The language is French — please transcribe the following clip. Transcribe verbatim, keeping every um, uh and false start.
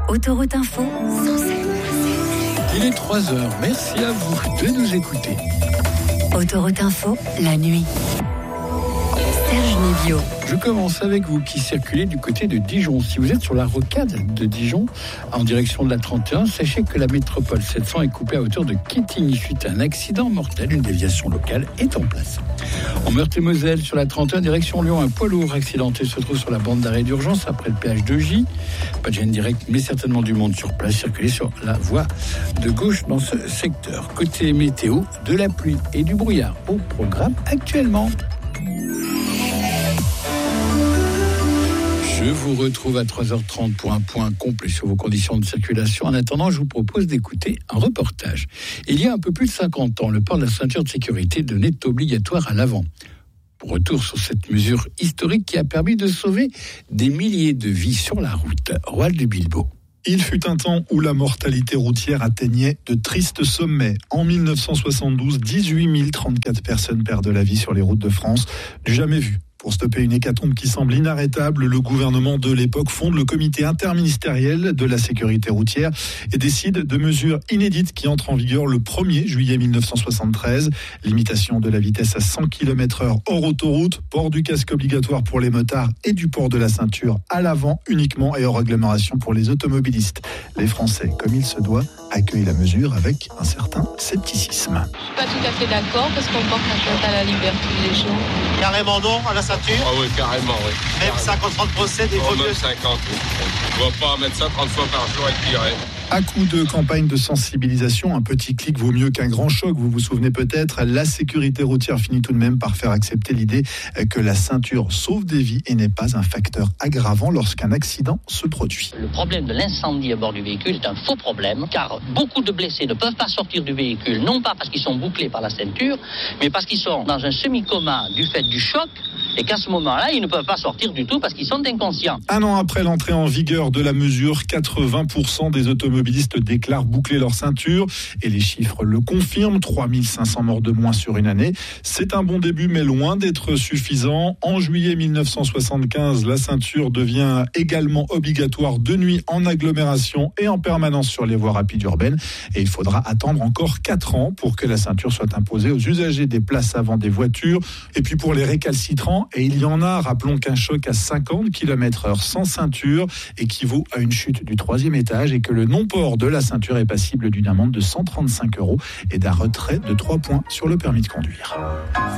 Autoroute Info, cent sept. Il est trois heures. Merci à vous de nous écouter. Autoroute Info, la nuit. Serge Nivio. Je commence avec vous qui circulez du côté de Dijon. Si vous êtes sur la rocade de Dijon, en direction de la trente et un, sachez que la métropole sept cents est coupée à hauteur de Quetigny suite à un accident mortel. Une déviation locale est en place. En Meurthe-et-Moselle, sur la trente et un, direction Lyon, un poids lourd accidenté se trouve sur la bande d'arrêt d'urgence après le péage de J. Pas de gêne directe, mais certainement du monde sur place. Circulez sur la voie de gauche dans ce secteur. Côté météo, de la pluie et du brouillard au programme actuellement. Je vous retrouve à trois heures trente pour un point complet sur vos conditions de circulation. En attendant, je vous propose d'écouter un reportage. Il y a un peu plus de cinquante ans, le port de la ceinture de sécurité devenait obligatoire à l'avant. Retour sur cette mesure historique qui a permis de sauver des milliers de vies sur la route. Roald de Bilbao. Il fut un temps où la mortalité routière atteignait de tristes sommets. En mille neuf cent soixante-douze, dix-huit mille trente-quatre personnes perdent la vie sur les routes de France. Du jamais vu. Pour stopper une hécatombe qui semble inarrêtable, le gouvernement de l'époque fonde le comité interministériel de la sécurité routière et décide de mesures inédites qui entrent en vigueur le premier juillet mille neuf cent soixante-treize. Limitation de la vitesse à cent kilomètres heure hors autoroute, port du casque obligatoire pour les motards et du port de la ceinture à l'avant uniquement et hors agglomération pour les automobilistes. Les Français, comme il se doit, accueillent la mesure avec un certain scepticisme. Je suis pas tout à fait d'accord parce qu'on porte atteinte à la liberté des gens. Carrément non à la ceinture. Ah oui, carrément, oui. Même cinquante francs de procès, des oh, fois même cinquante. On ne va pas mettre ça trente fois par jour et tirer. À coup de campagne de sensibilisation, un petit clic vaut mieux qu'un grand choc. Vous vous souvenez peut-être, la sécurité routière finit tout de même par faire accepter l'idée que la ceinture sauve des vies et n'est pas un facteur aggravant lorsqu'un accident se produit. Le problème de l'incendie à bord du véhicule est un faux problème, car beaucoup de blessés ne peuvent pas sortir du véhicule, non pas parce qu'ils sont bouclés par la ceinture, mais parce qu'ils sont dans un semi-coma du fait du choc, et qu'à ce moment-là, ils ne peuvent pas sortir du tout parce qu'ils sont inconscients. Un an après l'entrée en vigueur de la mesure, quatre-vingts pour cent des automobilistes déclarent boucler leur ceinture et les chiffres le confirment, trois mille cinq cents morts de moins sur une année. C'est un bon début mais loin d'être suffisant. En juillet mille neuf cent soixante-quinze, la ceinture devient également obligatoire de nuit en agglomération et en permanence sur les voies rapides urbaines et il faudra attendre encore quatre ans pour que la ceinture soit imposée aux usagers des places avant des voitures. Et puis pour les récalcitrants, et il y en a, rappelons qu'un choc à cinquante kilomètres heure sans ceinture équivaut à une chute du troisième étage et que le non-port de la ceinture est passible d'une amende de cent trente-cinq euros et d'un retrait de trois points sur le permis de conduire.